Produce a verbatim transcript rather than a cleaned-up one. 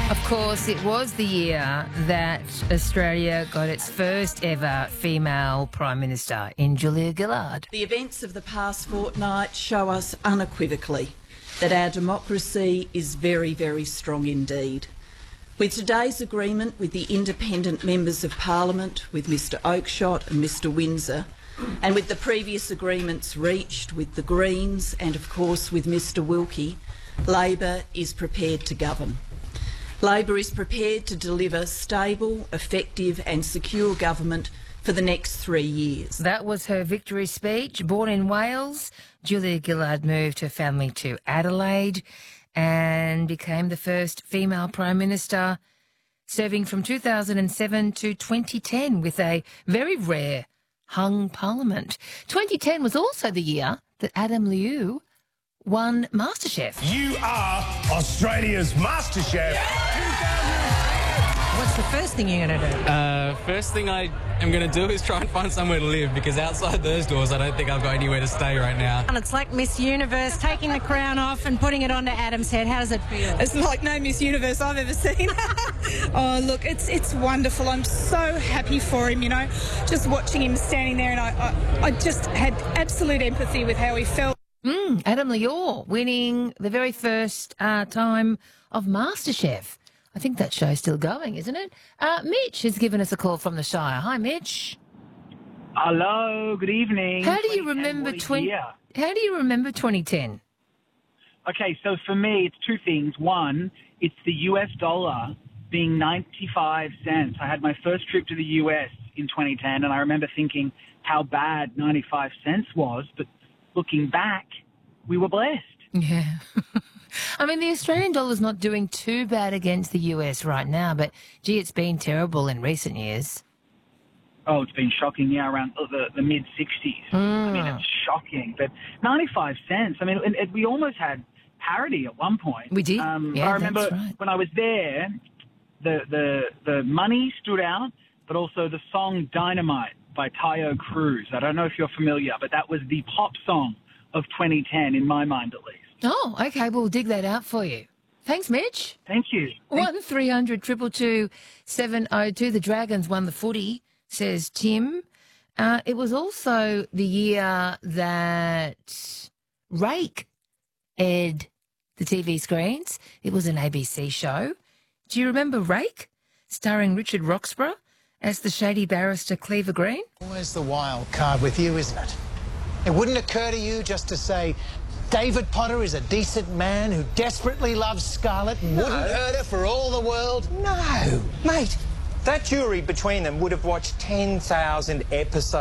Of course, it was the year that Australia got its first ever female Prime Minister in Julia Gillard. The events of the past fortnight show us unequivocally that our democracy is very, very strong indeed. With today's agreement with the independent members of Parliament, with Mr Oakeshott and Mr Windsor, and with the previous agreements reached with the Greens and, of course, with Mr Wilkie, Labor is prepared to govern. Labor is prepared to deliver stable, effective and secure government for the next three years. That was her victory speech. Born in Wales, Julia Gillard moved her family to Adelaide and became the first female Prime Minister, serving from two thousand seven to twenty ten with a very rare hung parliament. twenty ten was also the year that Adam Liu won MasterChef. You are Australia's MasterChef. What's the first thing you're going to do? Uh, first thing I am going to do is try and find somewhere to live, because outside those doors I don't think I've got anywhere to stay right now. And it's like Miss Universe, taking the crown off and putting it onto Adam's head. How does it feel? It's like no Miss Universe I've ever seen. Oh, look, it's it's wonderful. I'm so happy for him, you know, just watching him standing there, and I, I, I just had absolute empathy with how he felt. Mm, Adam Lior winning the very first uh, time of MasterChef. I think that show's still going, isn't it? Uh, Mitch has given us a call from the Shire. Hi, Mitch. Hello, good evening. How do you remember twenty? How do you remember twenty ten? Okay, so for me, it's two things. One, it's the U S dollar being ninety-five cents. I had my first trip to the U S in twenty ten, and I remember thinking how bad ninety-five cents was, but looking back, we were blessed. Yeah. I mean, the Australian dollar's not doing too bad against the U S right now, but, gee, it's been terrible in recent years. Oh, it's been shocking, yeah, around the, the mid-sixties. Mm. I mean, it's shocking. But ninety-five cents, I mean, and, and we almost had parity at one point. We did, um, yeah, I remember that's right. when I was there, the, the, the money stood out, but also the song Dynamite by Tayo Cruz. I don't know if you're familiar, but that was the pop song of twenty ten, in my mind at least. Oh, okay, we'll dig that out for you. Thanks, Mitch. Thank you. One three hundred two two two seven oh two. The Dragons won the footy, says Tim. Uh, it was also the year that Rake aired the T V screens. It was an A B C show. Do you remember Rake, starring Richard Roxburgh as the shady barrister Cleaver Green? Always the wild card with you, isn't it? It wouldn't occur to you just to say David Potter is a decent man who desperately loves Scarlett and no. wouldn't hurt her for all the world? No. Mate, that jury between them would have watched ten thousand episodes.